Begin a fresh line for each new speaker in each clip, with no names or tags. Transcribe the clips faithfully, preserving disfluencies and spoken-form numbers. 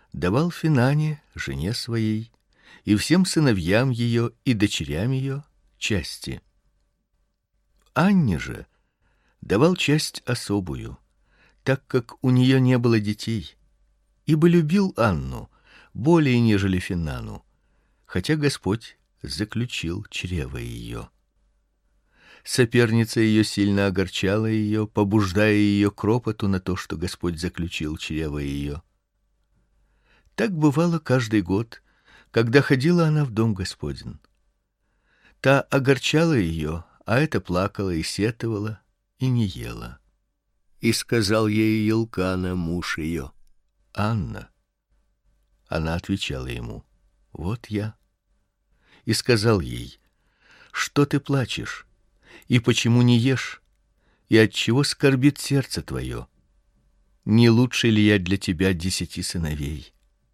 давал Финане, жене своей, и всем сыновьям ее и дочерям ее части. Анне же давал часть особую, так как у нее не было детей, ибо любил Анну более, нежели Финану, хотя Господь заключил чрево ее. Соперница ее сильно огорчала ее, побуждая ее к ропоту на то, что Господь заключил чрево ее. Так бывало каждый год, когда ходила она в дом Господень. Та огорчала ее, а эта плакала и сетовала, и не ела. И сказал ей Елкана, муж ее: Анна. Она отвечала ему: вот я. И сказал ей: что ты плачешь? И почему не ешь? И отчего скорбит сердце твое? Не лучше ли я для тебя десяти сыновей?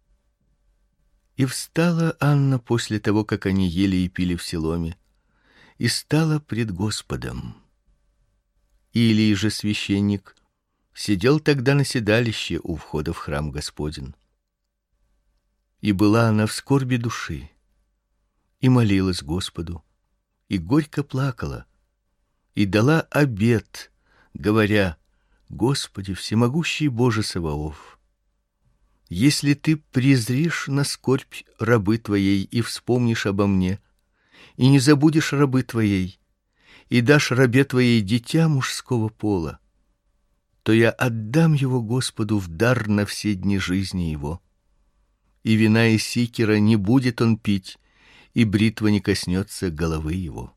И встала Анна после того, как они ели и пили в Силоме, и стала пред Господом. Илий же священник сидел тогда на седалище у входа в храм Господень. И была она в скорби души, и молилась Господу, и горько плакала, и дала обет, говоря: Господи, всемогущий Боже Саваоф, если ты презришь на скорбь рабы твоей и вспомнишь обо мне, и не забудешь рабы твоей, и дашь рабе твоей дитя мужского пола, то я отдам его Господу в дар на все дни жизни его. И вина и сикера не будет он пить, и бритва не коснется головы его.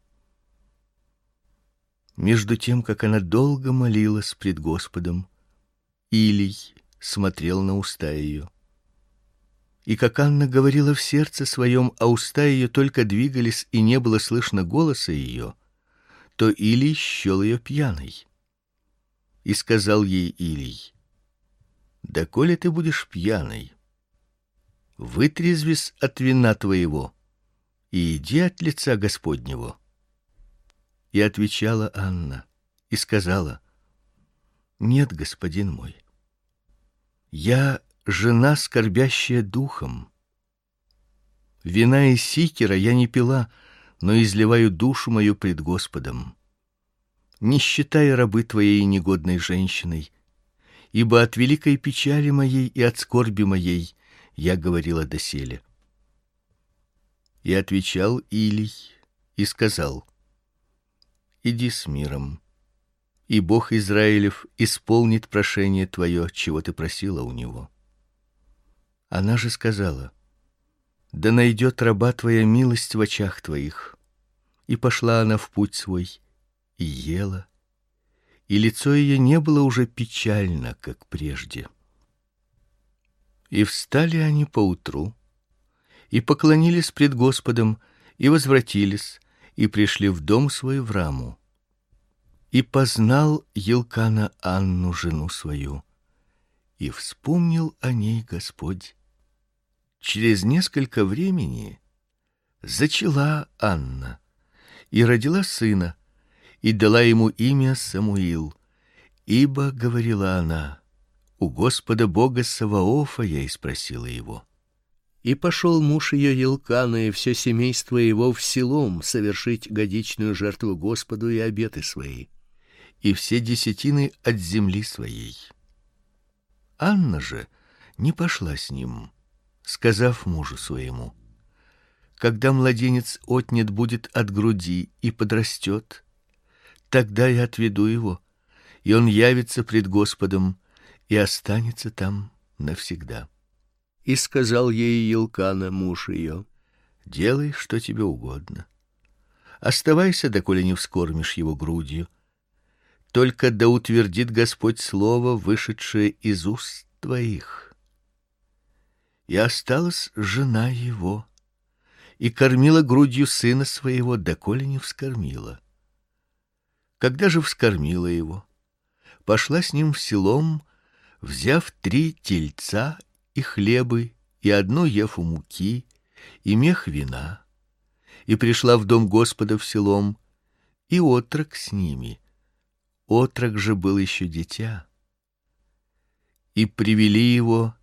Между тем, как она долго молилась пред Господом, Илий смотрел на уста ее. И как Анна говорила в сердце своем, а уста ее только двигались, и не было слышно голоса ее, то Илий счел ее пьяной. И сказал ей Илий: доколе ты будешь пьяной, вытрезвись от вина твоего и иди от лица Господнего. И отвечала Анна и сказала: нет, господин мой, я жена, скорбящая духом. Вина и сикера я не пила, но изливаю душу мою пред Господом. Не считай рабы твоей негодной женщиной, ибо от великой печали моей и от скорби моей я говорила доселе. И отвечал Илий и сказал: иди с миром, и Бог Израилев исполнит прошение твое, чего ты просила у него. Она же сказала: да найдет раба твоя милость в очах твоих. И пошла она в путь свой, и ела, и лицо ее не было уже печально, как прежде. И встали они поутру, и поклонились пред Господом, и возвратились, и пришли в дом свой в Раму. И познал Елкана Анну, жену свою, и вспомнил о ней Господь. Через несколько времени зачала Анна и родила сына, и дала ему имя Самуил, ибо, говорила она, у Господа Бога Саваофа я и спросила его. И пошел муж ее Елкана и все семейство его в Силом совершить годичную жертву Господу и обеты свои, и все десятины от земли своей. Анна же не пошла с ним, сказав мужу своему: когда младенец отнят будет от груди и подрастет, тогда я отведу его, и он явится пред Господом и останется там навсегда. И сказал ей Елкана, муж ее: делай, что тебе угодно. Оставайся, доколе не вскормишь его грудью. Только да утвердит Господь слово, вышедшее из уст твоих. И осталась жена его, и кормила грудью сына своего, доколе не вскормила. Когда же вскормила его, пошла с ним в Силом, взяв три тельца и хлебы, и одну ефу муки, и мех вина, и пришла в дом Господа в Силом, и отрок с ними. Отрок же был еще дитя. И привели его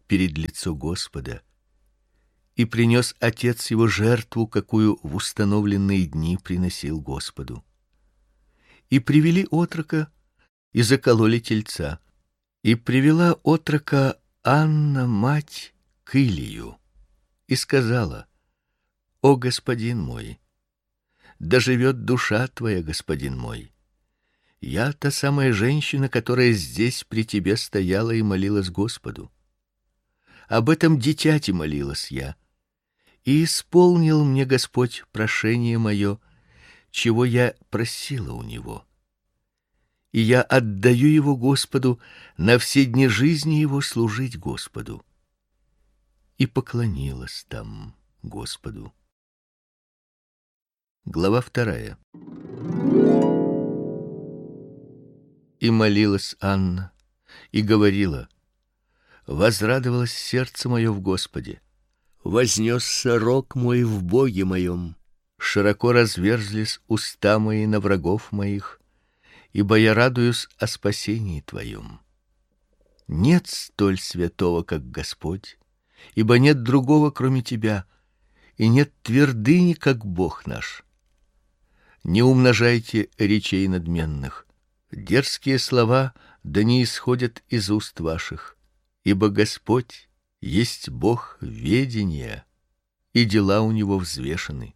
перед лицо Господа, и принес отец его жертву, какую в установленные дни приносил Господу. И привели отрока, и закололи тельца, и привела отрока Анна, мать, к Илию, и сказала: «О, господин мой, да живет душа твоя, господин мой! Я та самая женщина, которая здесь при тебе стояла и молилась Господу. Об этом дитяти молилась я, и исполнил мне Господь прошение мое, чего я просила у него. И я отдаю его Господу на все дни жизни его служить Господу». И поклонилась там Господу. Глава вторая. И молилась Анна, и говорила: «Возрадовалось сердце мое в Господе, вознесся рог мой в Боге моем, широко разверзлись уста мои на врагов моих, ибо я радуюсь о спасении Твоем. Нет столь святого, как Господь, ибо нет другого, кроме Тебя, и нет твердыни, как Бог наш. Не умножайте речей надменных, дерзкие слова да не исходят из уст ваших, ибо Господь есть Бог ведения, и дела у него взвешены.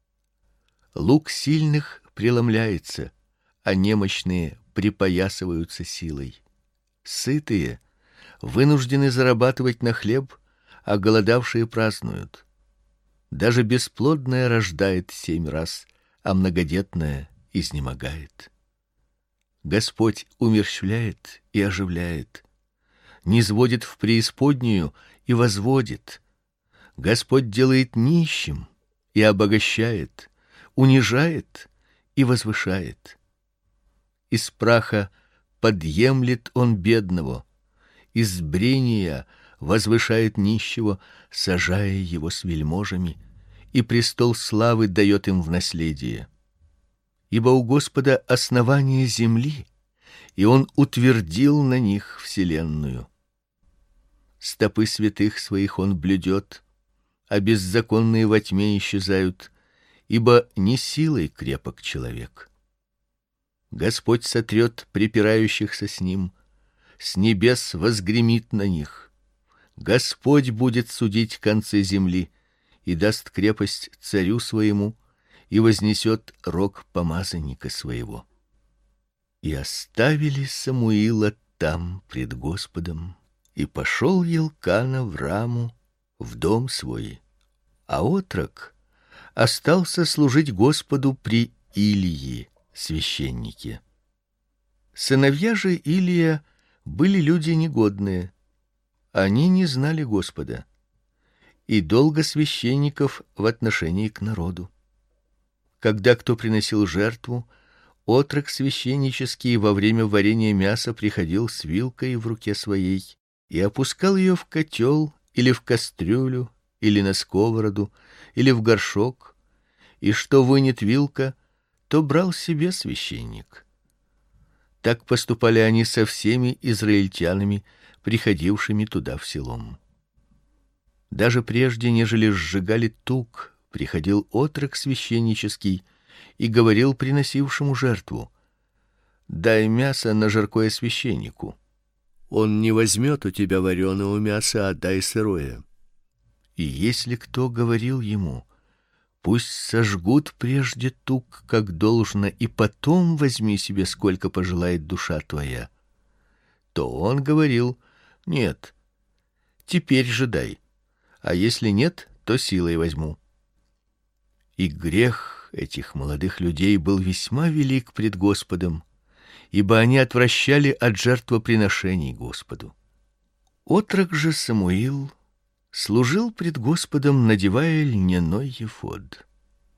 Лук сильных преломляется, а немощные припоясываются силой. Сытые вынуждены зарабатывать на хлеб, а голодавшие празднуют. Даже бесплодная рождает семь раз, а многодетная изнемогает. Господь умерщвляет и оживляет, низводит в преисподнюю и возводит. Господь делает нищим и обогащает, унижает и возвышает. Из праха подъемлет он бедного, из брения возвышает нищего, сажая его с вельможами, и престол славы дает им в наследие. Ибо у Господа основание земли, и он утвердил на них вселенную. Стопы святых своих он блюдет, а беззаконные во тьме исчезают, ибо не силой крепок человек. Господь сотрет припирающихся с ним, с небес возгремит на них. Господь будет судить концы земли и даст крепость царю своему, и вознесет рог помазанника своего. И оставили Самуила там пред Господом, и пошел Елкана в Раму, в дом свой, а отрок остался служить Господу при Илии, священнике. Сыновья же Илия были люди негодные, они не знали Господа, и долго священников в отношении к народу. Когда кто приносил жертву, отрок священнический во время варения мяса приходил с вилкой в руке своей и опускал ее в котел или в кастрюлю, или на сковороду, или в горшок, и что вынет вилка, то брал себе священник. Так поступали они со всеми израильтянами, приходившими туда в селом. Даже прежде, нежели сжигали тук, приходил отрок священнический и говорил приносившему жертву: «Дай мясо на жаркое священнику». Он не возьмет у тебя вареного мяса, а дай сырое. И если кто говорил ему: «Пусть сожгут прежде тук, как должно, и потом возьми себе, сколько пожелает душа твоя», то он говорил: «Нет, теперь же дай, а если нет, то силой возьму». И грех этих молодых людей был весьма велик пред Господом, ибо они отвращали от жертвоприношений Господу. Отрок же Самуил служил пред Господом, надевая льняной ефод.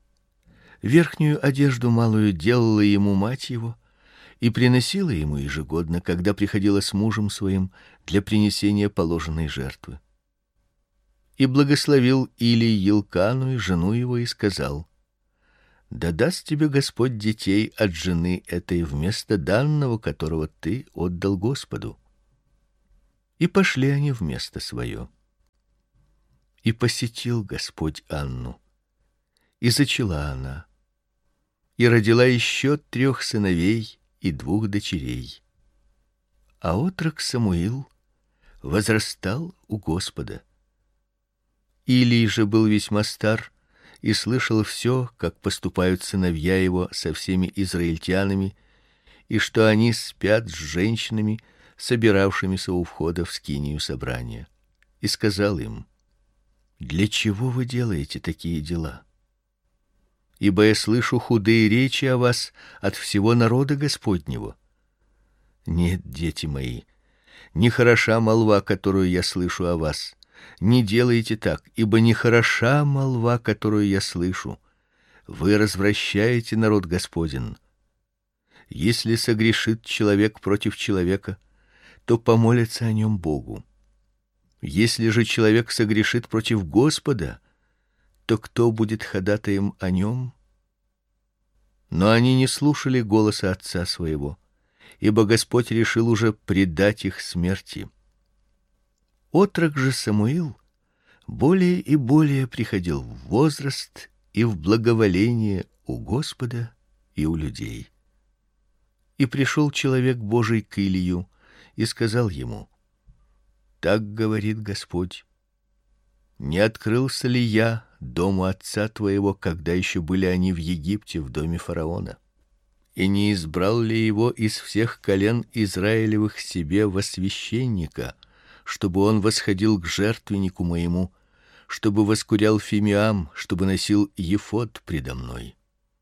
Верхнюю одежду малую делала ему мать его и приносила ему ежегодно, когда приходила с мужем своим для принесения положенной жертвы. И благословил Илий Елкану и жену его и сказал: «Да даст тебе Господь детей от жены этой вместо данного, которого ты отдал Господу». И пошли они в место свое. И посетил Господь Анну, и зачала она, и родила еще трех сыновей и двух дочерей. А отрок Самуил возрастал у Господа. Илий же был весьма стар и слышал все, как поступают сыновья его со всеми израильтянами, и что они спят с женщинами, собиравшимися у входа в скинию собрания. И сказал им: для чего вы делаете такие дела? Ибо я слышу худые речи о вас от всего народа Господнего. Нет, дети мои, не хороша молва, которую я слышу о вас. Не делайте так, ибо не хороша молва, которую я слышу. Вы развращаете народ Господень. Если согрешит человек против человека, то помолится о нем Богу. Если же человек согрешит против Господа, то кто будет ходатаем о нем? Но они не слушали голоса отца своего, ибо Господь решил уже предать их смерти. Отрок же Самуил более и более приходил в возраст и в благоволение у Господа и у людей. И пришел человек Божий к Илию и сказал ему: так говорит Господь: не открылся ли я дому отца твоего, когда еще были они в Египте в доме фараона? И не избрал ли его из всех колен Израилевых себе во священника, чтобы он восходил к жертвеннику моему, чтобы воскурял фимиам, чтобы носил ефод предо мной?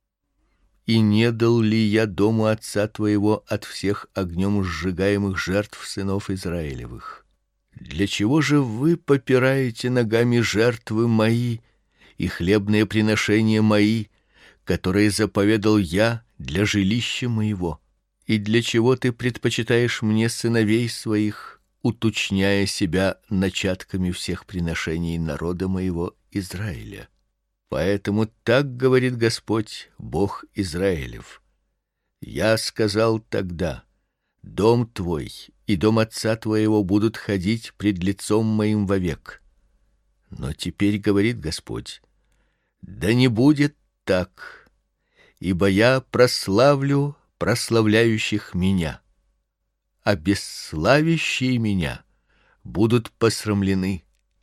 И не дал ли я дому отца твоего от всех огнем сжигаемых жертв сынов Израилевых? Для чего же вы попираете ногами жертвы мои и хлебные приношения мои, которые заповедал я для жилища моего? И для чего ты предпочитаешь мне сыновей своих, уточняя себя начатками всех приношений народа моего Израиля? Поэтому так говорит Господь, Бог Израилев: я сказал тогда: дом твой и дом отца твоего будут ходить пред лицом моим вовек. Но теперь говорит Господь: да не будет так, ибо я прославлю прославляющих меня, а бесславящие меня будут посрамлены.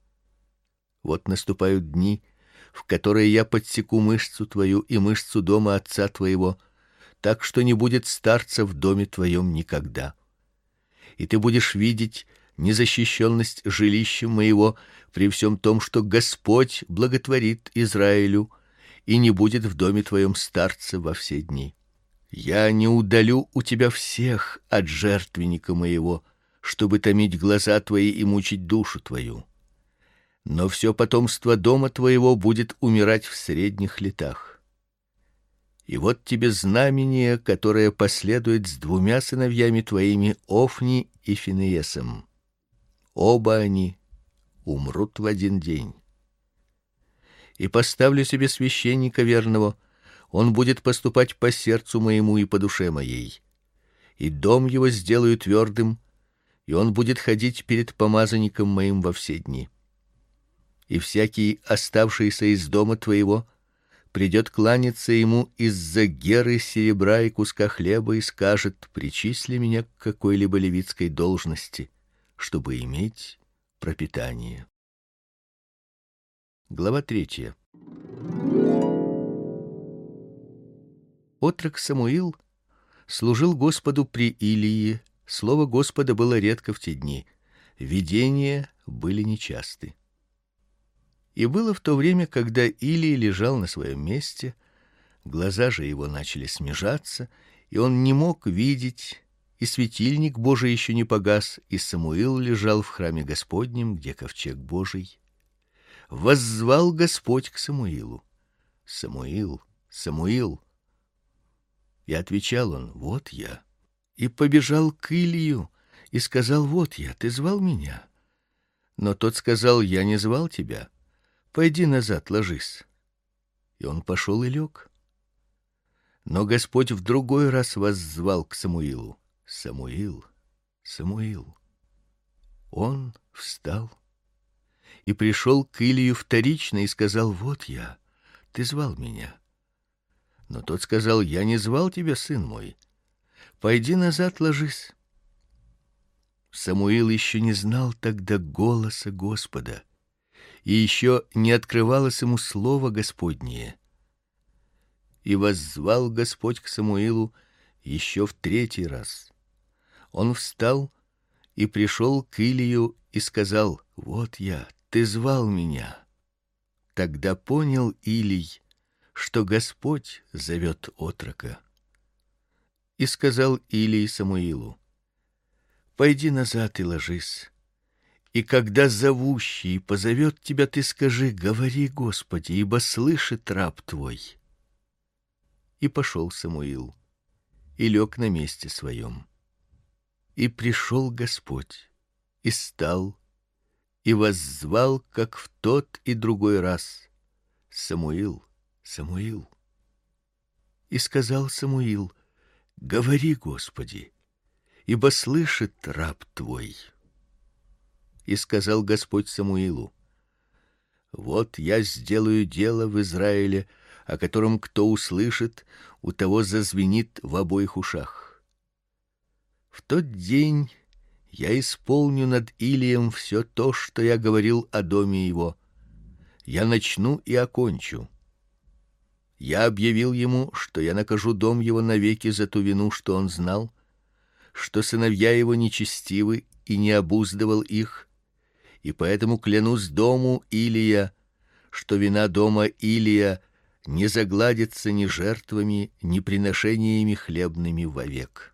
Вот наступают дни, в которые я подсеку мышцу твою и мышцу дома отца твоего, так что не будет старца в доме твоем никогда. И ты будешь видеть незащищенность жилища моего при всем том, что Господь благотворит Израилю, и не будет в доме твоем старца во все дни. Я не удалю у тебя всех от жертвенника моего, чтобы томить глаза твои и мучить душу твою. Но все потомство дома твоего будет умирать в средних летах. И вот тебе знамение, которое последует с двумя сыновьями твоими, Офни и Финеесом. Оба они умрут в один день. И поставлю себе священника верного, он будет поступать по сердцу моему и по душе моей. И дом его сделаю твердым, и он будет ходить перед помазанником моим во все дни. И всякий, оставшийся из дома твоего, придет кланяться ему из-за геры серебра и куска хлеба и скажет: причисли меня к какой-либо левитской должности, чтобы иметь пропитание. Глава третья. Отрок Самуил служил Господу при Илии. Слово Господа было редко в те дни, видения были нечасты. И было в то время, когда Илий лежал на своем месте, глаза же его начали смежаться, и он не мог видеть, и светильник Божий еще не погас, и Самуил лежал в храме Господнем, где ковчег Божий. Воззвал Господь к Самуилу: Самуил, Самуил. И отвечал он: вот я. И побежал к Илию и сказал: вот я, ты звал меня? Но тот сказал: я не звал тебя. Пойди назад, ложись. И он пошел и лег. Но Господь в другой раз воззвал к Самуилу: Самуил, Самуил. Он встал и пришел к Илию вторично и сказал: вот я, ты звал меня. Но тот сказал: я не звал тебя, сын мой. Пойди назад, ложись. Самуил еще не знал тогда голоса Господа, и еще не открывалось ему слово Господнее. И воззвал Господь к Самуилу еще в третий раз. Он встал и пришел к Илию и сказал: вот я, ты звал меня. Тогда понял Илий, что Господь зовет отрока. И сказал Илий Самуилу: пойди назад и ложись. И когда зовущий позовет тебя, ты скажи: говори, Господи, ибо слышит раб твой. И пошел Самуил и лег на месте своем. И пришел Господь и стал и воззвал, как в тот и другой раз: Самуил, Самуил. И сказал Самуил: говори, Господи, ибо слышит раб твой. И сказал Господь Самуилу: вот я сделаю дело в Израиле, о котором кто услышит, у того зазвенит в обоих ушах. В тот день я исполню над Илием все то, что я говорил о доме его. Я начну и окончу. Я объявил ему, что я накажу дом его навеки за ту вину, что он знал, что сыновья его нечестивы и не обуздывал их, и поэтому клянусь дому Илия, что вина дома Илия не загладится ни жертвами, ни приношениями хлебными вовек.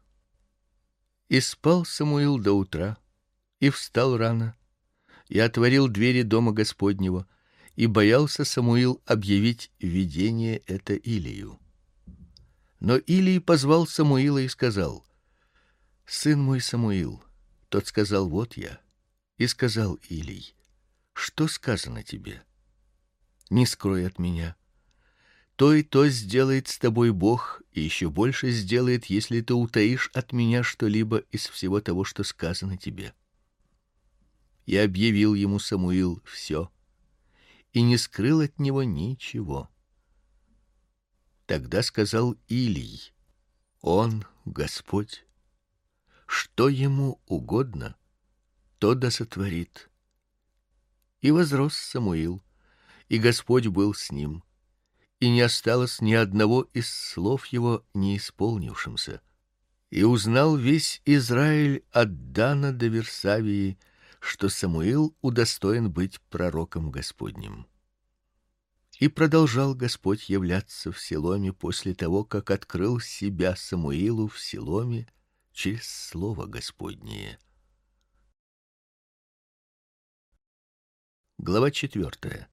И спал Самуил до утра, и встал рано, и отворил двери дома Господнего, и боялся Самуил объявить видение это Илию. Но Илий позвал Самуила и сказал: сын мой Самуил. Тот сказал: вот я. И сказал Илий: что сказано тебе? Не скрой от меня. То и то сделает с тобой Бог, и еще больше сделает, если ты утаишь от меня что-либо из всего того, что сказано тебе. И объявил ему Самуил все, и не скрыл от него ничего. Тогда сказал Илий: он Господь, что ему угодно, то да сотворит. И возрос Самуил, и Господь был с ним, и не осталось ни одного из слов его не исполнившимся. И узнал весь Израиль от Дана до Версавии, что Самуил удостоен быть пророком Господним. И продолжал Господь являться в Силоме после того, как открыл себя Самуилу в Силоме через слово Господнее. Глава четвертая.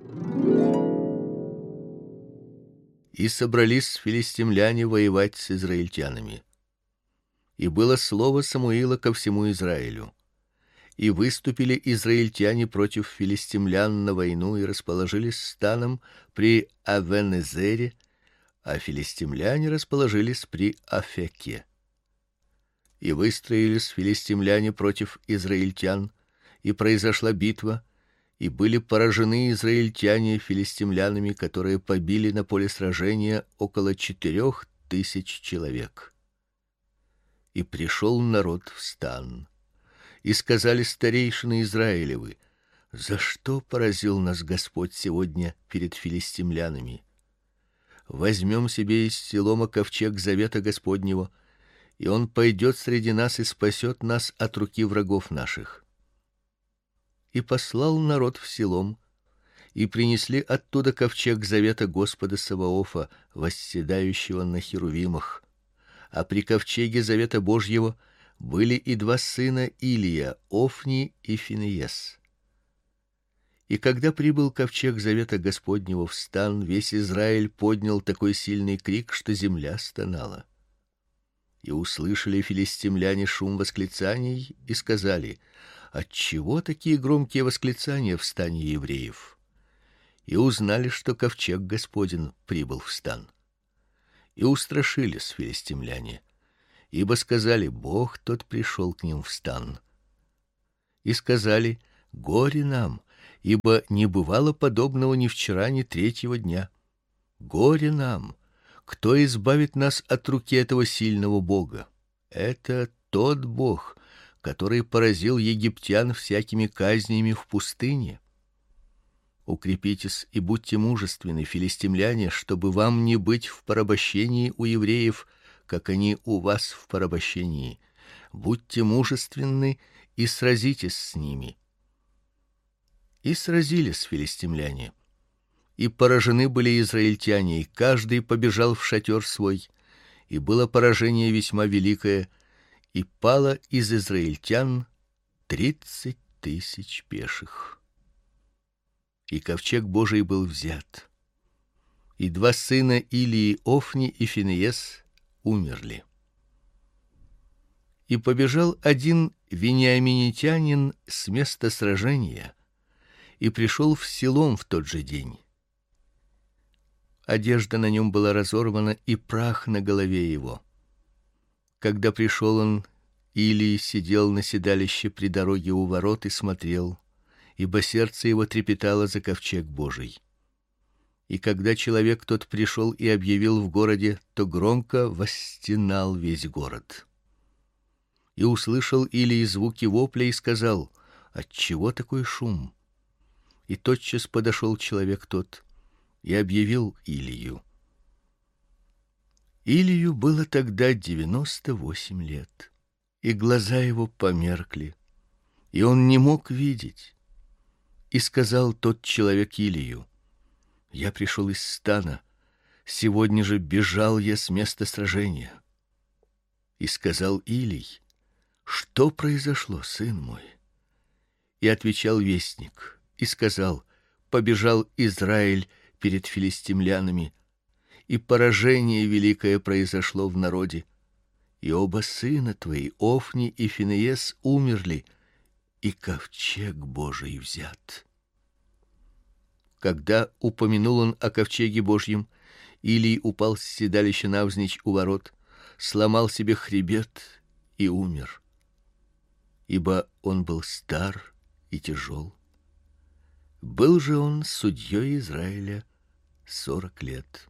И собрались филистимляне воевать с израильтянами. И было слово Самуила ко всему Израилю. И выступили израильтяне против филистимлян на войну и расположились станом при Авен-Эзере, а филистимляне расположились при Афеке. И выстроились филистимляне против израильтян, и произошла битва, и были поражены израильтяне филистимлянами, которые побили на поле сражения около четырех тысяч человек. И пришел народ в стан, и сказали старейшины Израилевы: за что поразил нас Господь сегодня перед филистимлянами? Возьмем себе из Силома ковчег завета Господнего, и он пойдет среди нас и спасет нас от руки врагов наших. И послал народ в Силом, и принесли оттуда ковчег завета Господа Саваофа, восседающего на херувимах. А при ковчеге завета Божьего были и два сына Илия, Офни и Финеес. И когда прибыл ковчег завета Господнего в стан, весь Израиль поднял такой сильный крик, что земля стонала. И услышали филистимляне шум восклицаний и сказали: отчего такие громкие восклицания в стане евреев? И узнали, что ковчег Господень прибыл в стан. И устрашились филистимляне, ибо сказали: Бог тот пришел к ним в стан. и сказали: горе нам, ибо не бывало подобного ни вчера, ни третьего дня. Горе нам, кто избавит нас от руки этого сильного бога? Это тот Бог, который поразил египтян всякими казнями в пустыне. Укрепитесь и будьте мужественны, филистимляне, чтобы вам не быть в порабощении у евреев, как они у вас в порабощении. Будьте мужественны и сразитесь с ними. И сразились филистимляне. И поражены были израильтяне, и каждый побежал в шатер свой, и было поражение весьма великое, и пало из израильтян тридцать тысяч пеших. И ковчег Божий был взят. И два сына Илии, Офни и Финеес, умерли. И побежал один вениаминитянин с места сражения и пришел в Силом в тот же день. Одежда на нем была разорвана, и прах на голове его. Когда пришел он, Илий сидел на седалище при дороге у ворот и смотрел, ибо сердце его трепетало за ковчег Божий. И когда человек тот пришел и объявил в городе, то громко восстенал весь город. И услышал Илий звуки вопля и сказал: отчего такой шум? И тотчас подошел человек тот и объявил Илию. Илию было тогда девяносто восемь лет, и глаза его померкли, и он не мог видеть. И сказал тот человек Илию: я пришел из стана, сегодня же бежал я с места сражения. И сказал Илий: что произошло, сын мой? И отвечал вестник и сказал: побежал Израиль перед филистимлянами, и поражение великое произошло в народе, и оба сына твои, Офни и Финеес, умерли, и ковчег Божий взят. Когда упомянул он о ковчеге Божьем, Илий упал с седалища навзничь у ворот, сломал себе хребет и умер, ибо он был стар и тяжел. Был же он судьей Израиля сорок лет.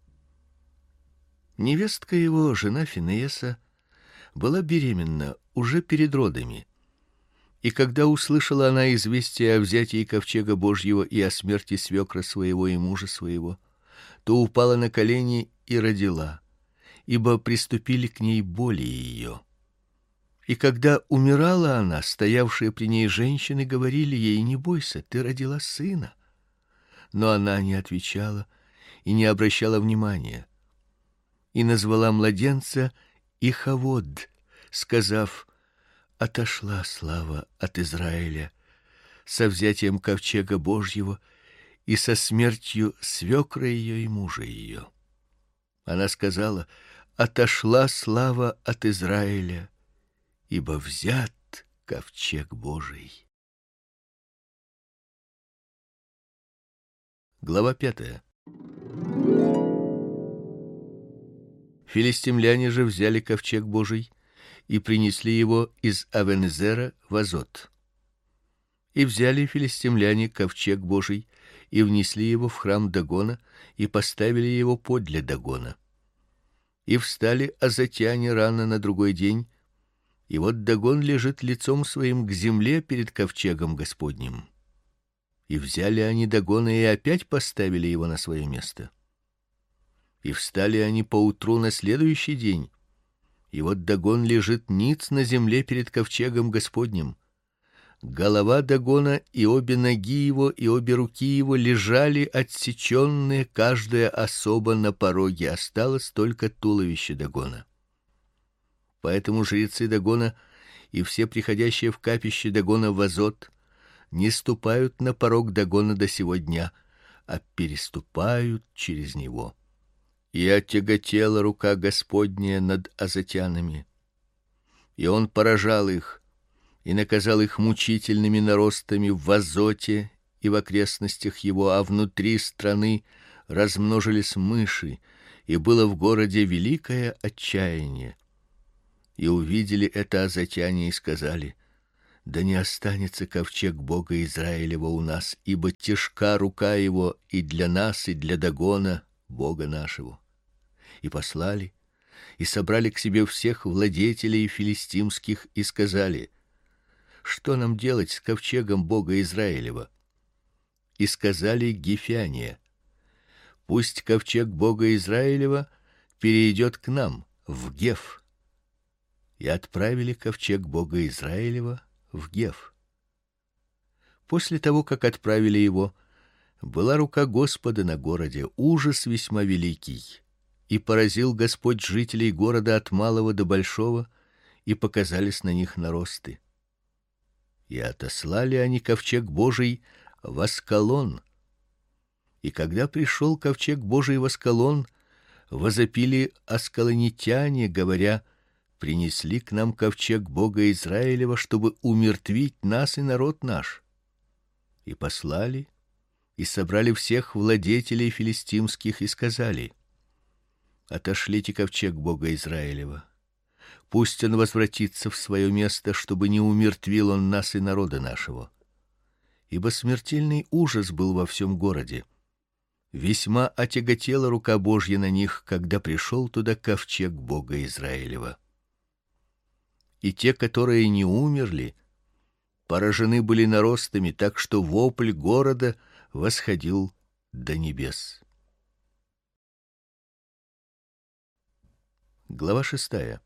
Невестка его, жена Финееса, была беременна уже перед родами. И когда услышала она известие о взятии ковчега Божьего и о смерти свекра своего и мужа своего, то упала на колени и родила, ибо приступили к ней боли ее. И когда умирала она, стоявшие при ней женщины говорили ей: не бойся, ты родила сына. Но она не отвечала и не обращала внимания. И назвала младенца Ихавод, сказав: отошла слава от Израиля со взятием ковчега Божьего и со смертью свекра ее и мужа ее. Она сказала: отошла слава от Израиля, ибо взят ковчег Божий. Глава пятая. Филистимляне же взяли ковчег Божий и принесли его из Авенезера в Азот. И взяли филистимляне ковчег Божий и внесли его в храм Дагона и поставили его подле Дагона. И встали азотяне рано на другой день, и вот Дагон лежит лицом своим к земле перед ковчегом Господним. И взяли они Дагона и опять поставили его на свое место. И встали они поутру на следующий день, и вот Дагон лежит ниц на земле перед ковчегом Господним. Голова Дагона и обе ноги его и обе руки его лежали отсеченные, каждая особо на пороге, осталось только туловище Дагона. Поэтому жрецы Дагона и все приходящие в капище Дагона в Азот не ступают на порог Дагона до сего дня, а переступают через него. И отяготела рука Господня над азотянами, и он поражал их и наказал их мучительными наростами в Азоте и в окрестностях его, а внутри страны размножились мыши, и было в городе великое отчаяние. И увидели это азотяне и сказали: да не останется ковчег Бога Израилева у нас, ибо тяжка рука его и для нас, и для Дагона, Бога нашего. И послали, и собрали к себе всех владетелей филистимских и сказали: что нам делать с ковчегом Бога Израилева? И сказали гефяне: пусть ковчег Бога Израилева перейдет к нам в Геф. И отправили ковчег Бога Израилева в Геф. После того, как отправили его, была рука Господа на городе, ужас весьма великий, и поразил Господь жителей города от малого до большого, и показались на них наросты. И отослали они ковчег Божий в Аскалон. И когда пришел ковчег Божий в Аскалон, возопили аскалонитяне, говоря: принесли к нам ковчег Бога Израилева, чтобы умертвить нас и народ наш. И послали, и собрали всех владетелей филистимских и сказали: отошлите ковчег Бога Израилева. Пусть он возвратится в свое место, чтобы не умертвил он нас и народа нашего. Ибо смертельный ужас был во всем городе. Весьма отяготела рука Божья на них, когда пришел туда ковчег Бога Израилева. И те, которые не умерли, поражены были наростами, так что вопль города восходил до небес. Глава шестая.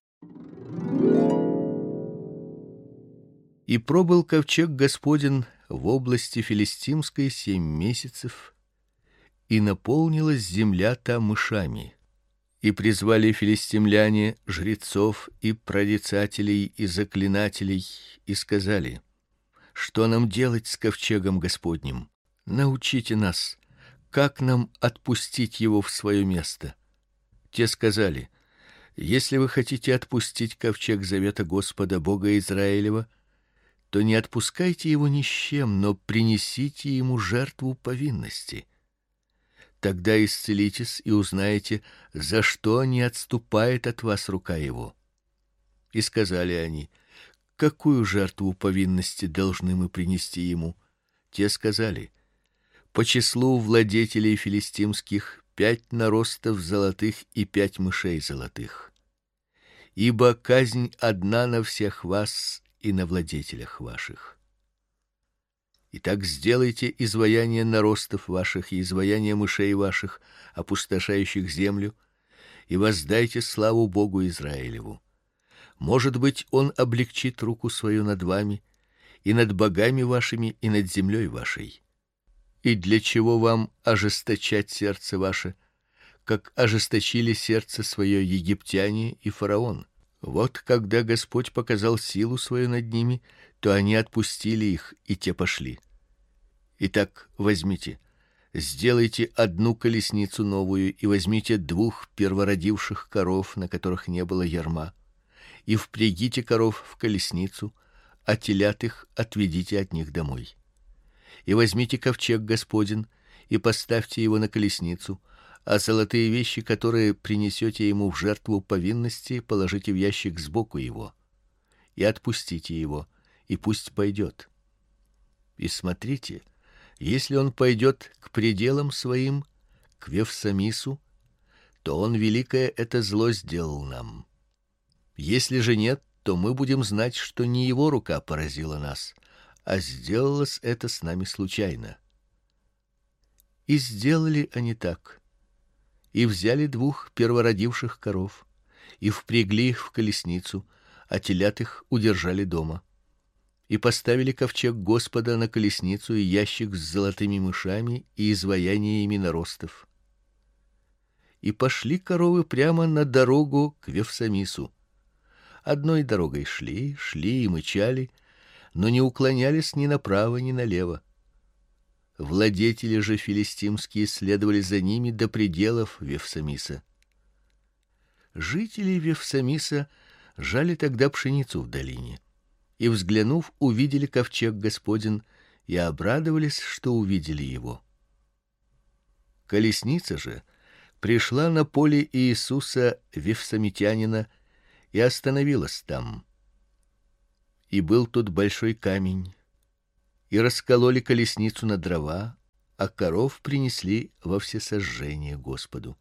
И пробыл ковчег Господень в области филистимской семь месяцев, и наполнилась земля та мышами. И призвали филистимляне жрецов и прорицателей и заклинателей и сказали: что нам делать с ковчегом Господним? Научите нас, как нам отпустить его в свое место. Те сказали: если вы хотите отпустить ковчег завета Господа Бога Израилева, то не отпускайте его ни с чем, но принесите ему жертву повинности. Тогда исцелитесь и узнаете, за что не отступает от вас рука его. И сказали они: какую жертву повинности должны мы принести ему? Те сказали: по числу владетелей филистимских пять наростов золотых и пять мышей золотых. Ибо казнь одна на всех вас и на владетелях ваших. Итак, сделайте изваяние наростов ваших и изваяние мышей ваших, опустошающих землю, и воздайте славу Богу Израилеву. Может быть, он облегчит руку свою над вами и над богами вашими и над землей вашей. И для чего вам ожесточать сердце ваше, как ожесточили сердце свое египтяне и фараон? Вот когда Господь показал силу свою над ними, то они отпустили их, и те пошли. Итак, возьмите, сделайте одну колесницу новую и возьмите двух первородивших коров, на которых не было ярма, и впрягите коров в колесницу, а телят их отведите от них домой. И возьмите ковчег Господень и поставьте его на колесницу, а золотые вещи, которые принесете ему в жертву повинности, положите в ящик сбоку его. И отпустите его, и пусть пойдет. И смотрите, если он пойдет к пределам своим, к Вевсамису, то он великое это зло сделал нам. Если же нет, то мы будем знать, что не его рука поразила нас, а сделалось это с нами случайно. И сделали они так. И взяли двух первородивших коров и впрягли их в колесницу, а телят их удержали дома. И поставили ковчег Господа на колесницу и ящик с золотыми мышами и изваяниями наростов. И пошли коровы прямо на дорогу к Вевсамису. Одной дорогой шли, шли и мычали, но не уклонялись ни направо, ни налево. Владетели же филистимские следовали за ними до пределов Вевсамиса. Жители Вевсамиса жали тогда пшеницу в долине, и, взглянув, увидели ковчег Господень и обрадовались, что увидели его. Колесница же пришла на поле Иисуса Вевсамитянина и остановилась там. И был тут большой камень, и раскололи колесницу на дрова, а коров принесли во всесожжение Господу.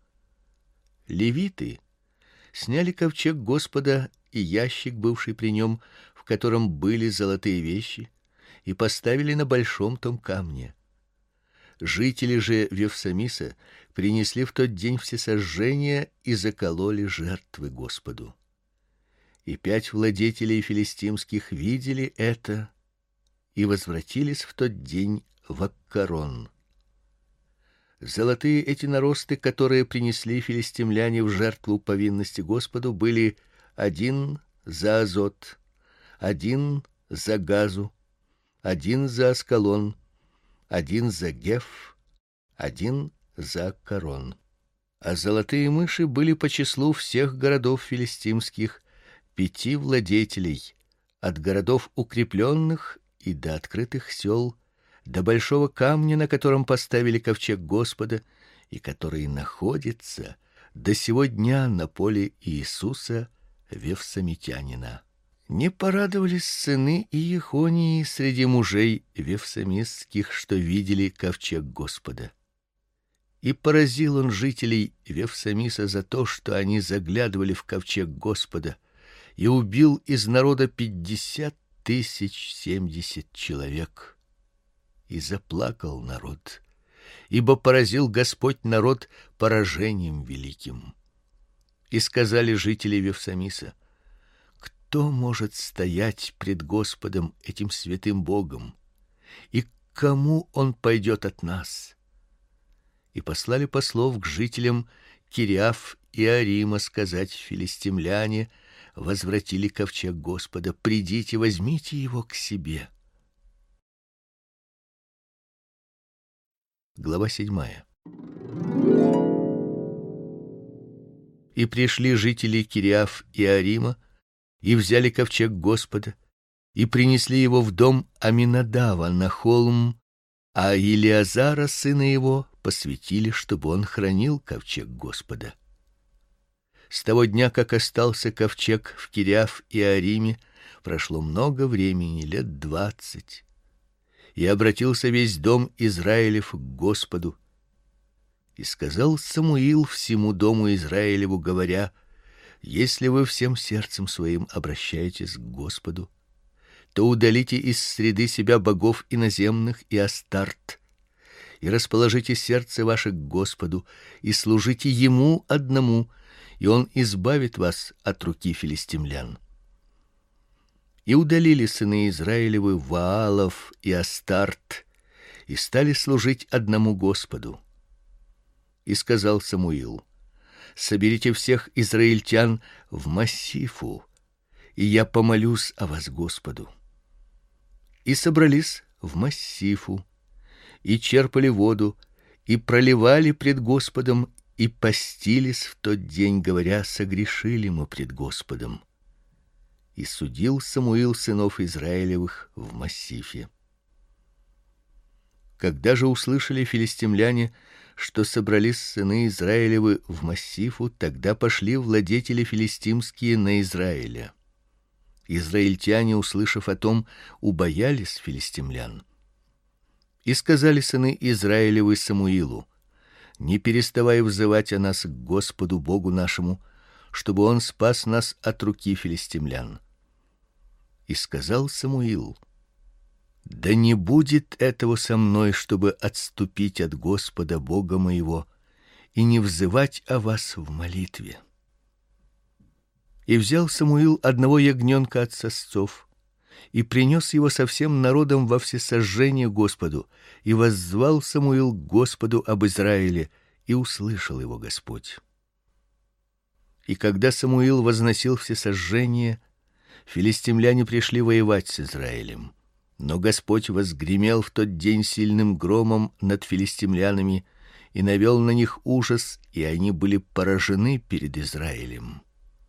Левиты сняли ковчег Господа и ящик, бывший при нем, в котором были золотые вещи, и поставили на большом том камне. Жители же Вевсамиса принесли в тот день всесожжение и закололи жертвы Господу. И пять владетелей филистимских видели это и возвратились в тот день в Аккарон. Золотые эти наросты, которые принесли филистимляне в жертву повинности Господу, были один за Азот, один за Газу, один за Аскалон, один за Геф, один за Аккарон. А золотые мыши были по числу всех городов филистимских, пяти владетелей, от городов укрепленных и до открытых сел, до большого камня, на котором поставили ковчег Господа, и который находится до сего дня на поле Иисуса Вевсамитянина. Не порадовались сыны Иехонии среди мужей вевсамисских, что видели ковчег Господа. И поразил он жителей Вевсамиса за то, что они заглядывали в ковчег Господа, и убил из народа пятьдесят тысяч семьдесят человек. И заплакал народ, ибо поразил Господь народ поражением великим. И сказали жители Вевсамиса: кто может стоять пред Господом этим святым Богом? И к кому он пойдет от нас? И послали послов к жителям Кириаф и Арима сказать: филистимляне возвратили ковчег Господа, придите, возьмите его к себе. Глава седьмая. И пришли жители Кириаф и Арима, и взяли ковчег Господа, и принесли его в дом Аминадава на холм, а Илиазара сына его посвятили, чтобы он хранил ковчег Господа. С того дня, как остался ковчег в Кириаф и Ариме, прошло много времени, лет двадцать. И обратился весь дом Израилев к Господу. И сказал Самуил всему дому Израилеву, говоря: если вы всем сердцем своим обращаетесь к Господу, то удалите из среды себя богов иноземных и Астарт, и расположите сердце ваше к Господу, и служите ему одному, и он избавит вас от руки филистимлян. И удалили сыны Израилевы Ваалов и Астарт, и стали служить одному Господу. И сказал Самуил: соберите всех израильтян в Массифу, и я помолюсь о вас Господу. И собрались в Массифу, и черпали воду, и проливали пред Господом, и постились в тот день, говоря: согрешили мы пред Господом. И судил Самуил сынов Израилевых в Массифе. Когда же услышали филистимляне, что собрались сыны Израилевы в Массифу, тогда пошли владетели филистимские на Израиля. Израильтяне, услышав о том, убоялись филистимлян. И сказали сыны Израилевы Самуилу: не переставай взывать о нас к Господу Богу нашему, чтобы он спас нас от руки филистимлян. И сказал Самуил: да не будет этого со мной, чтобы отступить от Господа Бога моего и не взывать о вас в молитве. И взял Самуил одного ягненка от сосцов и принес его со всем народом во всесожжение Господу, и воззвал Самуил к Господу об Израиле, и услышал его Господь. И когда Самуил возносил всесожжение, филистимляне пришли воевать с Израилем. Но Господь возгремел в тот день сильным громом над филистимлянами и навел на них ужас, и они были поражены перед Израилем.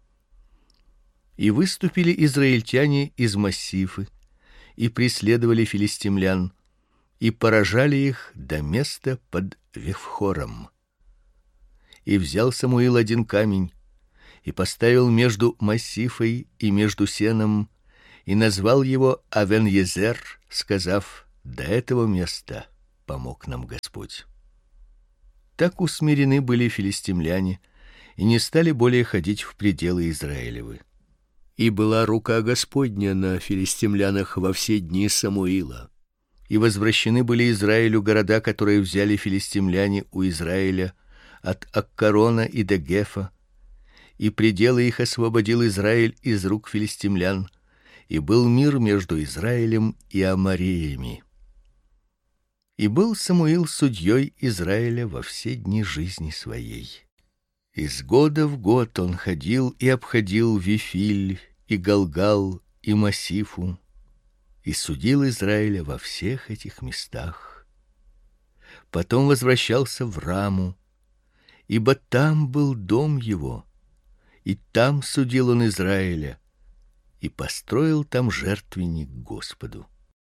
И выступили израильтяне из Массифы и преследовали филистимлян, и поражали их до места под Вифхором. И взял Самуил один камень и поставил между Массифой и между сеном, и назвал его Авен-Езер, сказав: до этого места помог нам Господь. Так усмирены были филистимляне и не стали более ходить в пределы Израилевы. И была рука Господня на филистимлянах во все дни Самуила. И возвращены были Израилю города, которые взяли филистимляне у Израиля от Аккарона и до Гефа, и пределы их освободил Израиль из рук филистимлян, и был мир между Израилем и аморреями. И был Самуил судьей Израиля во все дни жизни своей. Из года в год он ходил и обходил Вифиль и Галгал и Масифу, и судил Израиля во всех этих местах. Потом возвращался в Раму, ибо там был дом его, и там судил он Израиля, и построил там жертвенник Господу.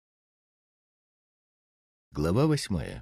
Глава восьмая.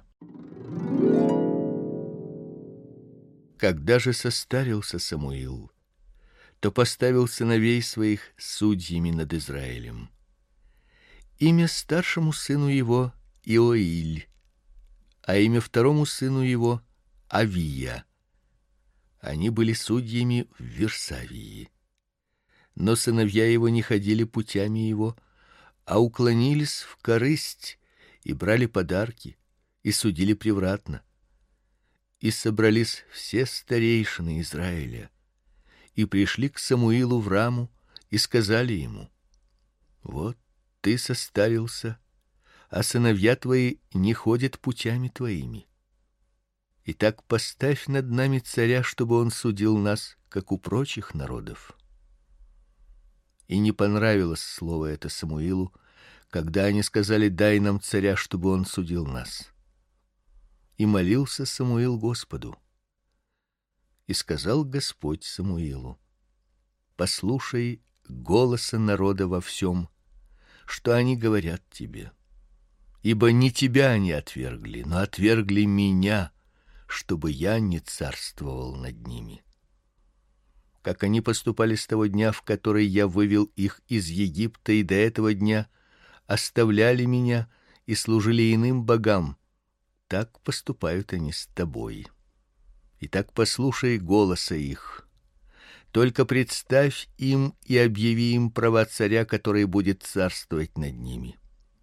Когда же состарился Самуил, то поставил сыновей своих судьями над Израилем. Имя старшему сыну его Иоиль, а имя второму сыну его Авия. Они были судьями в Версавии. Но сыновья его не ходили путями его, а уклонились в корысть и брали подарки, и судили превратно. И собрались все старейшины Израиля, и пришли к Самуилу в Раму, и сказали ему: вот ты состарился, а сыновья твои не ходят путями твоими. Итак, поставь над нами царя, чтобы он судил нас, как у прочих народов. И не понравилось слово это Самуилу, когда они сказали: дай нам царя, чтобы он судил нас. И молился Самуил Господу. И сказал Господь Самуилу: послушай голоса народа во всем, что они говорят тебе. Ибо не тебя они отвергли, но отвергли меня, чтобы я не царствовал над ними. Как они поступали с того дня, в который я вывел их из Египта, и до этого дня оставляли меня и служили иным богам, так поступают они с тобой. Итак, послушай голоса их. Только представь им и объяви им права царя, который будет царствовать над ними.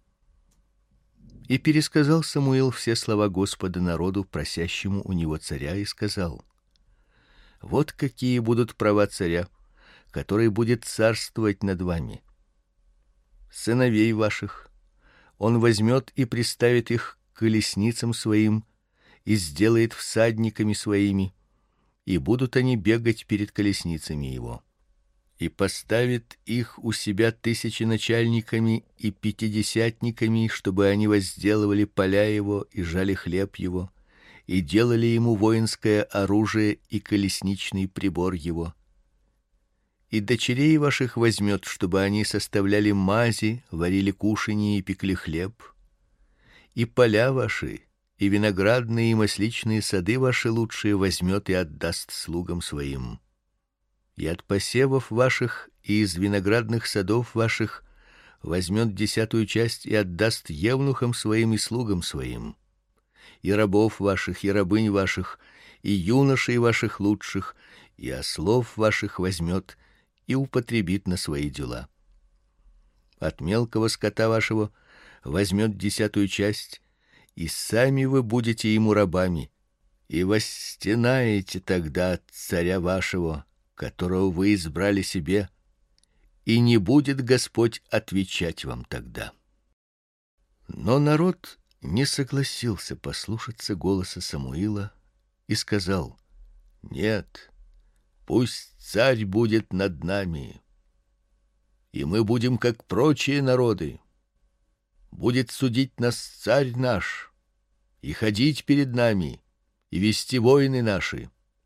И пересказал Самуил все слова Господа народу, просящему у него царя, и сказал: вот какие будут права царя, который будет царствовать над вами. Сыновей ваших он возьмет и приставит их к колесницам своим и сделает всадниками своими, и будут они бегать перед колесницами его. И поставит их у себя тысяченачальниками и пятидесятниками, чтобы они возделывали поля его и жали хлеб его, и делали ему воинское оружие и колесничный прибор его. И дочерей ваших возьмет, чтобы они составляли мази, варили кушанье и пекли хлеб. И поля ваши, и виноградные и масличные сады ваши лучшие возьмет и отдаст слугам своим. И от посевов ваших и из виноградных садов ваших возьмет десятую часть и отдаст евнухам своим и слугам своим. И рабов ваших, и рабынь ваших, и юношей ваших лучших, и ослов ваших возьмет и употребит на свои дела. От мелкого скота вашего возьмет десятую часть, и сами вы будете ему рабами, и восстенаете тогда от царя вашего, которого вы избрали себе, и не будет Господь отвечать вам тогда. Но народ не согласился послушаться голоса Самуила и сказал: нет, пусть царь будет над нами, и мы будем как прочие народы. Будет судить нас царь наш, и ходить перед нами, и вести войны наши.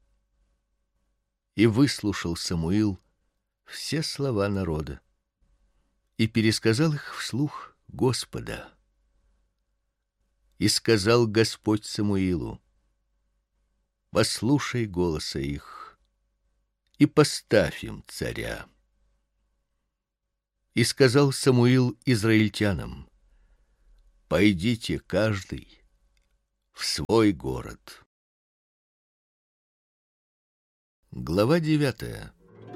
И выслушал Самуил все слова народа и пересказал их вслух Господа. И сказал Господь Самуилу: послушай голоса их и поставь им царя. И сказал Самуил израильтянам: пойдите каждый в свой город. Глава девятая.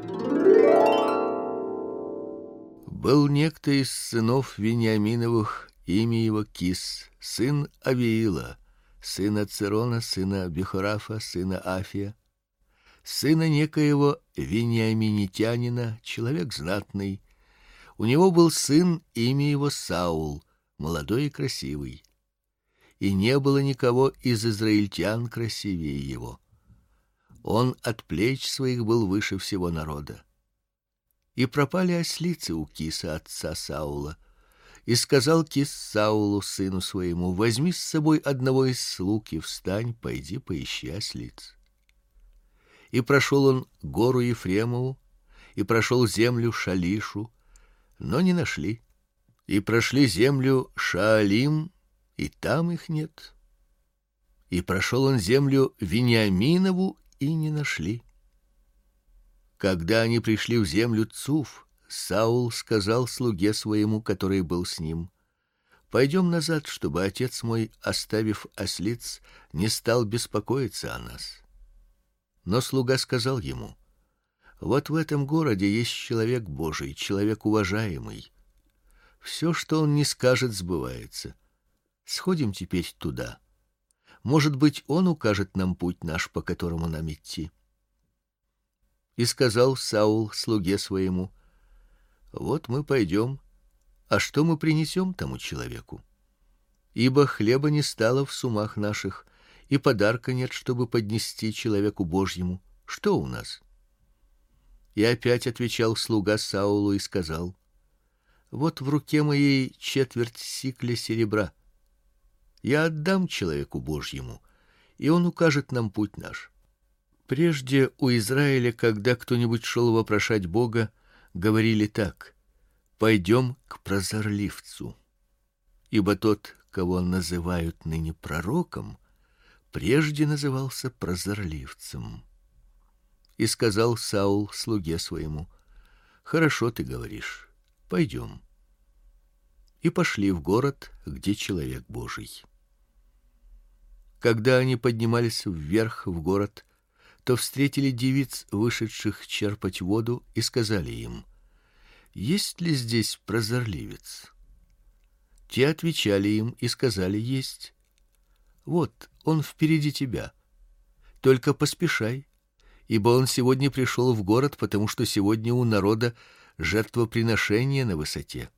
Был некто из сынов Вениаминовых, имя его Кис, сын Авиила, сына Цирона, сына Бехорафа, сына Афия, сына некоего вениаминитянина, человек знатный. У него был сын, имя его Саул, молодой и красивый. И не было никого из израильтян красивее его. Он от плеч своих был выше всего народа. И пропали ослицы у Киса, отца Саула. И сказал Кис Саулу, сыну своему: возьми с собой одного из слуг и встань, пойди поищи ослиц. И прошел он гору Ефремову, и прошел землю Шалишу, но не нашли. И прошли землю Шаалим, и там их нет. И прошел он землю Вениаминову, и не нашли. Когда они пришли в землю Цуф, Саул сказал слуге своему, который был с ним: пойдем назад, чтобы отец мой, оставив ослиц, не стал беспокоиться о нас. Но слуга сказал ему: вот в этом городе есть человек Божий, человек уважаемый. Все, что он не скажет, сбывается. Сходим теперь туда. Может быть, он укажет нам путь наш, по которому нам идти. И сказал Саул слуге своему: вот мы пойдем, а что мы принесем тому человеку? Ибо хлеба не стало в сумах наших, и подарка нет, чтобы поднести человеку Божьему. Что у нас? И опять отвечал слуга Саулу и сказал: вот в руке моей четверть сикля серебра. Я отдам человеку Божьему, и он укажет нам путь наш. Прежде у Израиля, когда кто-нибудь шел вопрошать Бога, говорили так: пойдем к прозорливцу. Ибо тот, кого называют ныне пророком, прежде назывался прозорливцем. И сказал Саул слуге своему: хорошо ты говоришь, пойдем. И пошли в город, где человек Божий. Когда они поднимались вверх в город, то встретили девиц, вышедших черпать воду, и сказали им: есть ли здесь прозорливец? Те отвечали им и сказали: есть. Вот он впереди тебя. Только поспешай, ибо он сегодня пришел в город, потому что сегодня у народа жертвоприношение на высоте.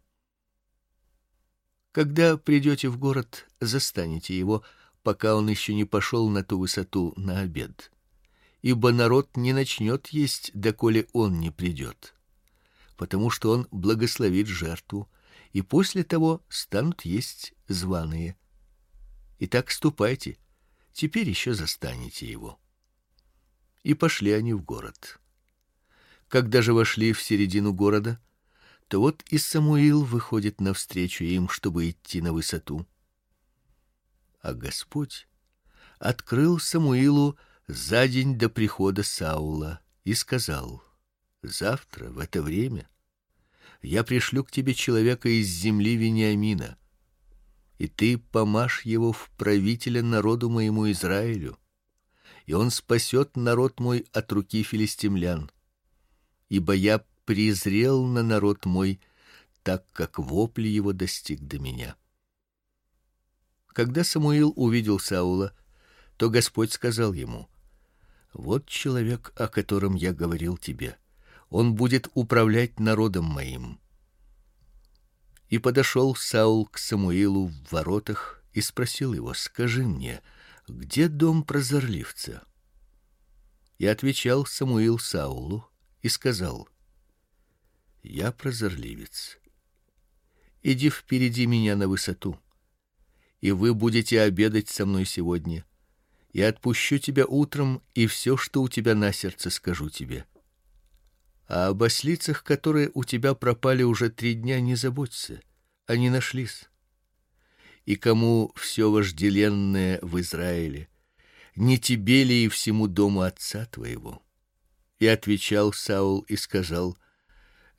Когда придете в город, застанете его, пока он еще не пошел на ту высоту на обед. Ибо народ не начнет есть, доколе он не придет, потому что он благословит жертву, и после того станут есть званые. Итак, ступайте, теперь еще застанете его. И пошли они в город. Когда же вошли в середину города, то вот и Самуил выходит навстречу им, чтобы идти на высоту. А Господь открыл Самуилу за день до прихода Саула и сказал: завтра в это время я пришлю к тебе человека из земли Вениамина, и ты помажь его в правителя народу моему Израилю, и он спасет народ мой от руки филистимлян. Ибо я презрел на народ мой, так как вопль его достиг до меня. Когда Самуил увидел Саула, то Господь сказал ему: вот человек, о котором я говорил тебе, он будет управлять народом моим. И подошел Саул к Самуилу в воротах и спросил его: скажи мне, где дом прозорливца? И отвечал Самуил Саулу и сказал: я прозорливец. Иди впереди меня на высоту, и вы будете обедать со мной сегодня. Я отпущу тебя утром, и все, что у тебя на сердце, скажу тебе. А об ослицах, которые у тебя пропали уже три дня, не заботься, они нашлись. И кому все вожделенное в Израиле, не тебе ли и всему дому отца твоего? И отвечал Саул и сказал: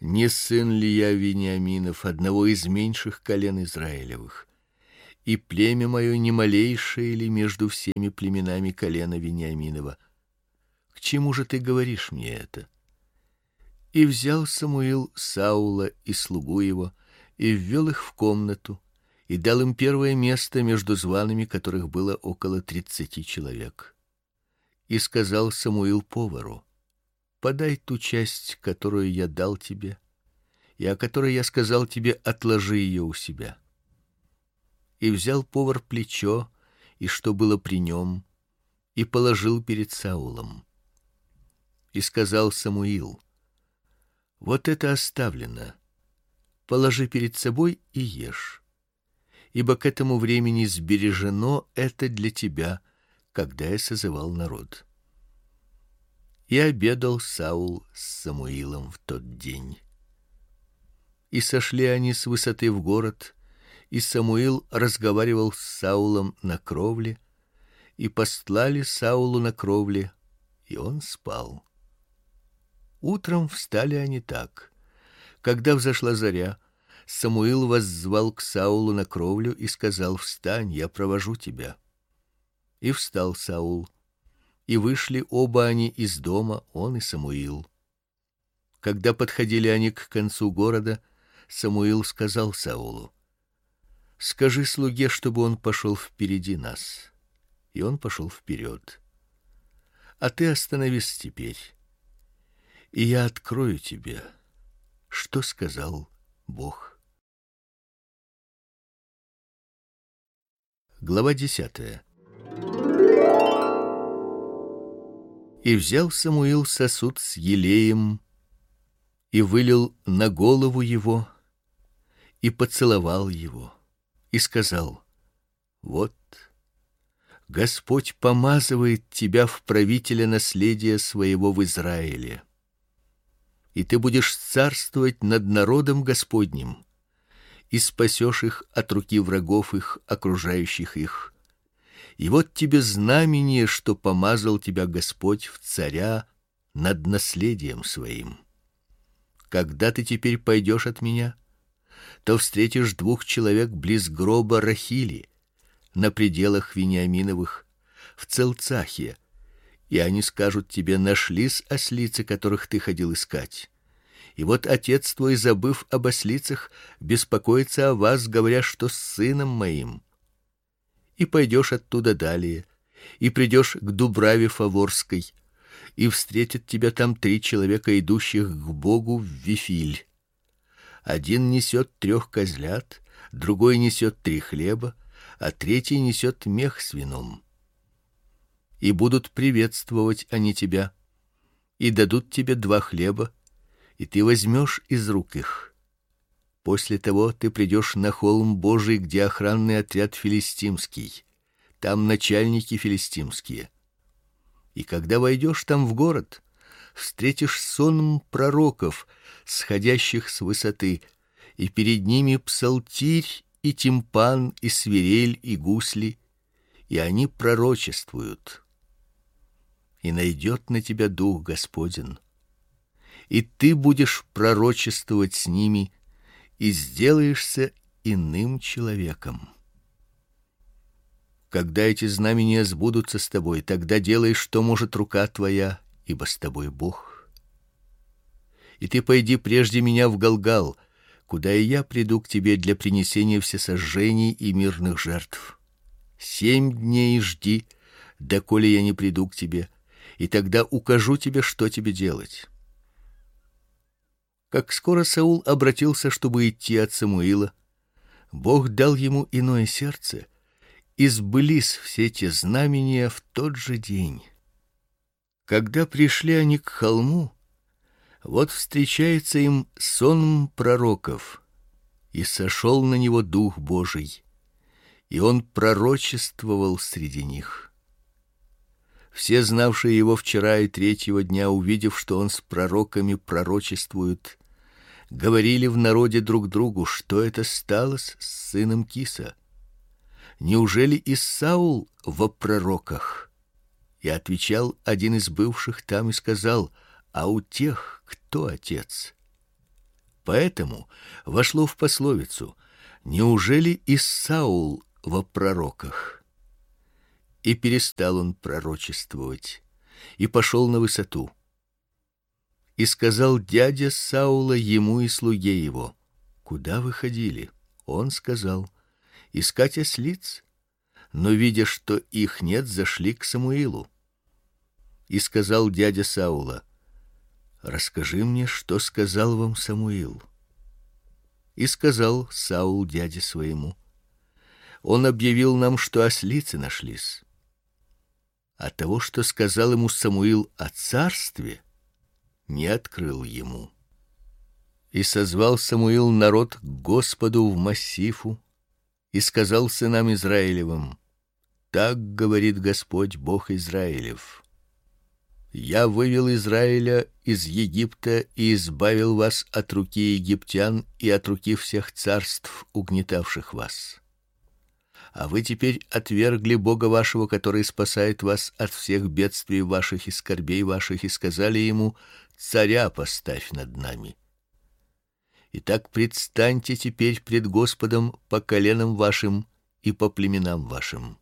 Не сын ли я Вениаминов, одного из меньших колен Израилевых? И племя мое не малейшее ли между всеми племенами колена Вениаминова? К чему же ты говоришь мне это? И взял Самуил Саула и слугу его, и ввел их в комнату, и дал им первое место между зваными, которых было около тридцати человек. И сказал Самуил повару: подай ту часть, которую я дал тебе, и о которой я сказал тебе: отложи ее у себя. И взял повар плечо, и что было при нем, и положил перед Саулом. И сказал Самуил: вот это оставлено, положи перед собой и ешь, ибо к этому времени сбережено это для тебя, когда я созывал народ. И обедал Саул с Самуилом в тот день. И сошли они с высоты в город, и Самуил разговаривал с Саулом на кровле, и постлали Саулу на кровле, и он спал. Утром встали они так: когда взошла заря, Самуил воззвал к Саулу на кровлю и сказал: встань, я провожу тебя. И встал Саул, и вышли оба они из дома, он и Самуил. Когда подходили они к концу города, Самуил сказал Саулу: скажи слуге, чтобы он пошел впереди нас. И он пошел вперед. А ты остановись теперь, и я открою тебе, что сказал Бог. Глава десятая. И взял Самуил сосуд с елеем и вылил на голову его, и поцеловал его, и сказал: вот Господь помазывает тебя в правителя наследия своего в Израиле, и ты будешь царствовать над народом Господним, и спасешь их от руки врагов их, окружающих их. И вот тебе знамение, что помазал тебя Господь в царя над наследием своим. Когда ты теперь пойдешь от меня, то встретишь двух человек близ гроба Рахили, на пределах Вениаминовых, в Целцахе, и они скажут тебе: нашлись ослицы, которых ты ходил искать. И вот отец твой, забыв об ослицах, беспокоится о вас, говоря, что с сыном моим. И пойдешь оттуда далее, и придешь к Дубраве Фаворской, и встретят тебя там три человека, идущих к Богу в Вифиль. Один несет трех козлят, другой несет три хлеба, а третий несет мех с вином. И будут приветствовать они тебя, и дадут тебе два хлеба, и ты возьмешь из рук их. После того ты придешь на холм Божий, где охранный отряд филистимский, там начальники филистимские. И когда войдешь там в город, встретишь сон пророков, сходящих с высоты, и перед ними псалтирь и тимпан и свирель и гусли, и они пророчествуют. И найдет на тебя дух Господень, и ты будешь пророчествовать с ними, и сделаешься иным человеком. Когда эти знамения сбудутся с тобой, тогда делай, что может рука твоя, ибо с тобой Бог. И ты пойди прежде меня в Галгал, куда и я приду к тебе для принесения всесожжений и мирных жертв. Семь дней жди, доколе я не приду к тебе, и тогда укажу тебе, что тебе делать. Как скоро Саул обратился, чтобы идти от Самуила, Бог дал ему иное сердце, и сбылись все те знамения в тот же день. Когда пришли они к холму, вот встречается им сон пророков, и сошел на него Дух Божий, и он пророчествовал среди них. Все, знавшие его вчера и третьего дня, увидев, что он с пророками пророчествует, говорили в народе друг другу: что это сталось с сыном Киса? Неужели и Саул во пророках? И отвечал один из бывших там и сказал: а у тех кто отец? Поэтому вошло в пословицу: неужели и Саул во пророках? И перестал он пророчествовать, и пошел на высоту. И сказал дядя Саула ему и слуге его: куда вы ходили? Он сказал: искать ослиц. Но видя, что их нет, зашли к Самуилу. И сказал дядя Саула: расскажи мне, что сказал вам Самуил. И сказал Саул дяде своему: он объявил нам, что ослицы нашлись. А того, что сказал ему Самуил о царстве, не открыл ему. И созвал Самуил народ к Господу в Массифу и сказал сынам Израилевым: так говорит Господь Бог Израилев: я вывел Израиля из Египта и избавил вас от руки египтян и от руки всех царств, угнетавших вас. А вы теперь отвергли Бога вашего, который спасает вас от всех бедствий ваших и скорбей ваших, и сказали ему: царя поставь над нами. Итак, предстаньте теперь пред Господом по коленам вашим и по племенам вашим.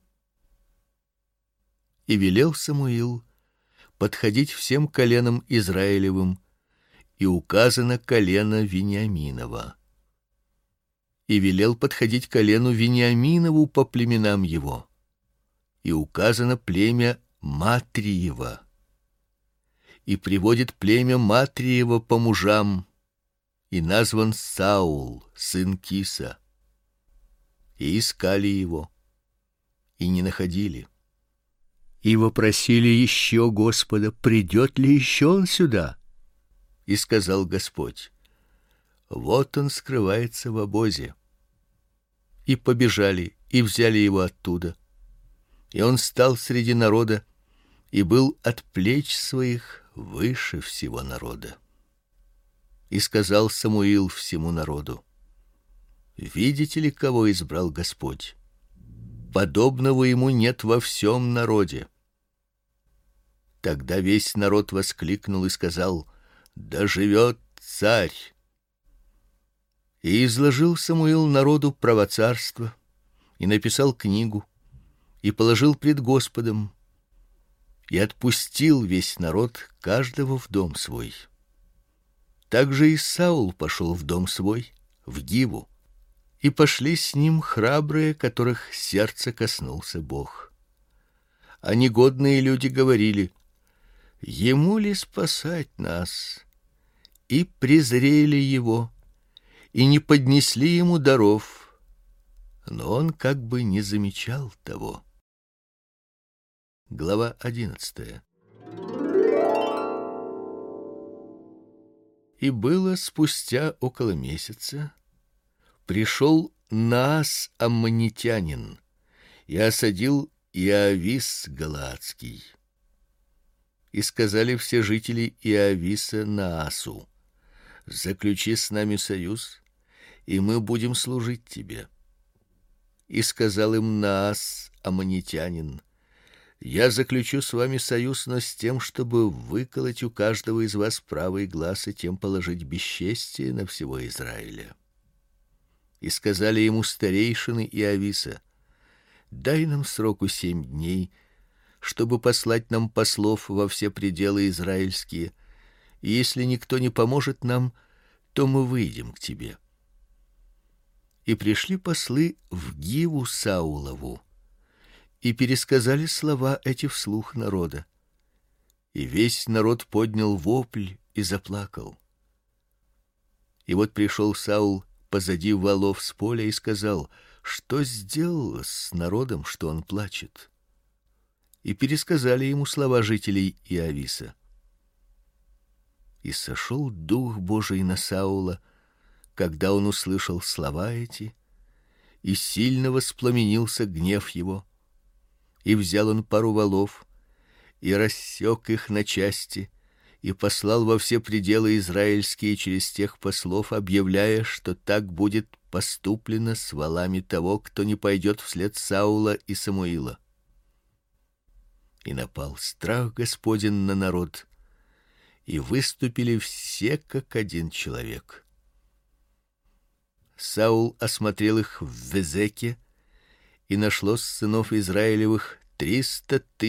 И велел Самуил подходить всем коленам Израилевым, и указано колено Вениаминова. И велел подходить колену Вениаминову по племенам его, и указано племя Матриева. И приводит племя Матриева по мужам, и назван Саул, сын Киса. И искали его, и не находили. И вопросили еще Господа: придет ли еще он сюда? И сказал Господь: вот он скрывается в обозе. И побежали, и взяли его оттуда. И он стал среди народа, и был от плеч своих выше всего народа. И сказал Самуил всему народу: видите ли, кого избрал Господь? Подобного ему нет во всем народе. Тогда весь народ воскликнул и сказал: да живет царь. И изложил Самуил народу право царства, и написал книгу, и положил пред Господом, и отпустил весь народ каждого в дом свой. Также и Саул пошел в дом свой, в Гиву, и пошли с ним храбрые, которых сердце коснулся Бог. А негодные люди говорили: ему ли спасать нас? И презрели его, и не поднесли ему даров, но он как бы не замечал того. Глава одиннадцатая. И было спустя около месяца, пришел Наас аммонитянин и осадил Иавис галаадский. И сказали все жители Иависа Наасу: заключи с нами союз, и мы будем служить тебе. И сказал им Наас аммонитянин: я заключу с вами союз, но с тем, чтобы выколоть у каждого из вас правый глаз и тем положить бесчестие на всего Израиля. И сказали ему старейшины Иависа: дай нам сроку семь дней, чтобы послать нам послов во все пределы израильские, и если никто не поможет нам, то мы выйдем к тебе. И пришли послы в Гиву Саулову, и пересказали слова эти вслух народа. И весь народ поднял вопль и заплакал. И вот пришел Саул позади валов с поля и сказал: что сделалось с народом, что он плачет? И пересказали ему слова жителей Иависа. И сошел дух Божий на Саула, когда он услышал слова эти, и сильно воспламенился гнев его. И взял он пару валов и рассек их на части, и послал во все пределы израильские через тех послов, объявляя, что так будет поступлено с валами того, кто не пойдет вслед Саула и Самуила. И напал страх Господень на народ, и выступили все как один человек. Саул осмотрел их в Везеке, и нашлось сынов Израилевых триста